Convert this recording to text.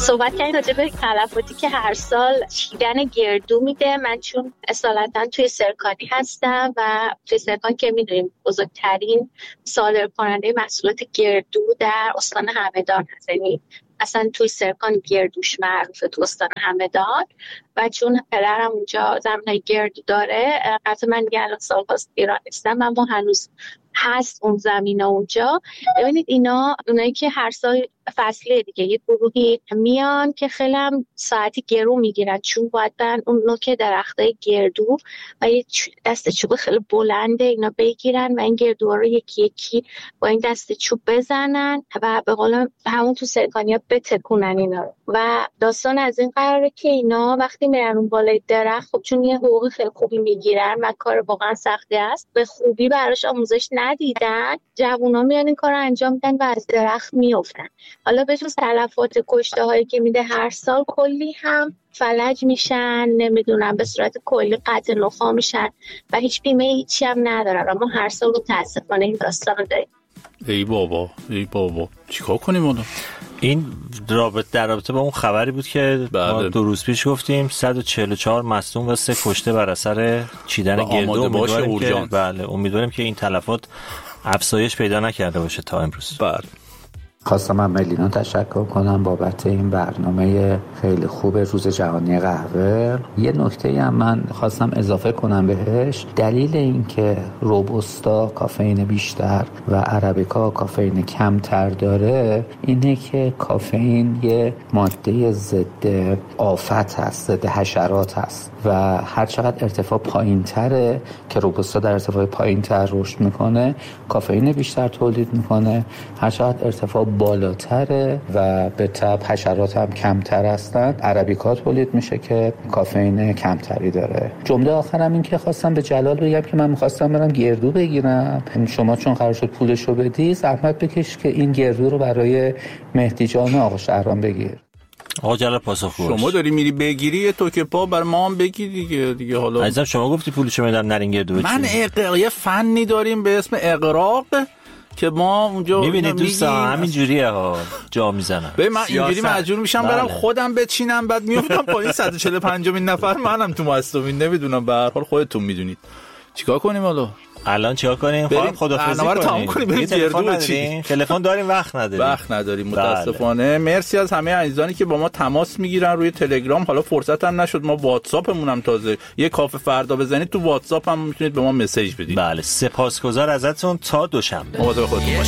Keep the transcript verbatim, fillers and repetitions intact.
صحبت کردیم راجع به تلفاتی که هر سال چیدن گردو میده. من چون اصالتا توی سرکانی هستم و توی سرکان که میدونیم بزرگترین صادر کننده محصولات گردو در استان همدان هست، یعنی اصلا توی سرکان گردوش معروفه تو استان همدان و چون پدرم اونجا زمینای گردو داره، قطعا من دیگه الان سال‌هاست ایران نیستم، اما هنوز هست اون زمینه اونجا. ببینید اینا اونایی که هر سال فصله دیگه یه گروهی میان که خیلی هم ساعتی گرو میگیرن، چون باید برن اون نوک درختای گردو و یه دست چوب خیلی بلنده اینا بگیرن و این گردوها رو یکی یکی با این دست چوب بزنن و به قول همون تو سرکانیا بتکونن اینا رو. و داستان از این قراره که اینا وقتی میرن اون بالای درخت، خب چون یه حقوق خیلی خوبی میگیرن و کار واقعا سختی است، به خوبی براش آموزش ندیدن، جوونا میان این کار رو انجام میدن و از درخت میافتن. حالا به جز تلفات کشته هایی که میده هر سال، کلی هم فلج میشن، نمیدونم به صورت کلی قطع نخاع میشن و هیچ بیمه هیچی هم ندارن. اما هر سال متاسفانه این داستان رو داریم. ای بابا ای بابا چیکار کنیم اونو؟ این رابطه در رابطه با اون خبری بود که ما دو روز پیش گفتیم صد و چهل و چهار مصدوم و سه کشته بر اثر چیدن گردو. امیدواریم که بله امیدواریم که این تلفات افزایش پیدا نکرده باشه تا امروز. بله. خواستم من ملینا تشکر کنم بابت این برنامه خیلی خوب روز جهانی قهوه. یه نکته هم من خواستم اضافه کنم بهش. دلیل این که روبوستا کافئین بیشتر و عربیکا کافئین کمتر داره اینه که کافئین یه ماده ضد آفت هست، ضد حشرات هست و هر چقدر ارتفاع پایین تره که روبوستا در ارتفاع پایین تر رشد میکنه، کافئین بیشتر تولید میکنه. هر چقدر ارتفاع بالاتره و به تبع حشرات هم کمتر هستن، عربیکا تولید میشه که کافئین کمتری داره. جمله آخرم این که خواستم به جلال بگم که من میخواستم برم گردو بگیرم، شما چون قرار شد پولشو بدی زحمت بکش که این گردو رو برای مهدی جان آقا شهرام بگیر. آقا جلال پاسخ گوش. شما داری میری بگیری یه توکه پا بر ما هم بگیر دیگه دیگه. حالا عزیزم شما گفتی پولشو میدم نرین گردو بچین. من اقراق یه فنی داریم به اسم اقراق که ما اونجا میبینید دوستا همین جوریه ها جا میزنن. به من اینجوری مجبور میشم بله. برم خودم بچینم بعد میافتم پایین صد و چهل و پنجمین نفر منم تو مصدومین. نمیدونم به هر حال خودتون میدونید چیکار کنیم. حالا الان چیکار کنیم؟ خواهیم خدافظی کنیم. تمام کنیم بریم گردو بچینیم. تلفن داریم وقت نداریم. وقت نداریم متاسفانه. بله. مرسی از همه عزیزانی که با ما تماس میگیرن روی تلگرام. حالا فرصت هم نشد ما واتساپمون هم تازه یه کافه فردا بزنید تو واتساپ هم میتونید به ما مسیج بدید. بله سپاسگزار ازتون تا دوشنبه. مواظب خودتون